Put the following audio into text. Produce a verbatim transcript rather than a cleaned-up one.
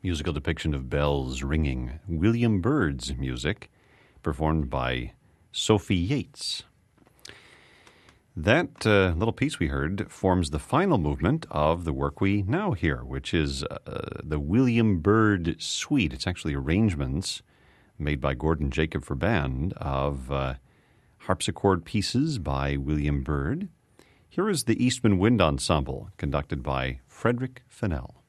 musical depiction of bells ringing. William Byrd's music, performed by Sophie Yates. That uh, little piece we heard forms the final movement of the work we now hear, which is uh, the William Byrd Suite. It's actually arrangements made by Gordon Jacob for band of uh, harpsichord pieces by William Byrd. Here is the Eastman Wind Ensemble, conducted by Frederick Fennell.